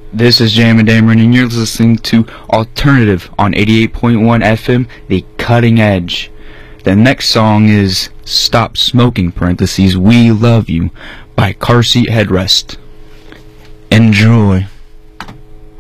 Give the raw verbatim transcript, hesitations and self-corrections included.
This is Jammin' Dameron, and you're listening to Alternative on eighty-eight point one F M, The Cutting Edge. The next song is Stop Smoking, parentheses, We Love You, by Car Seat Headrest. Enjoy.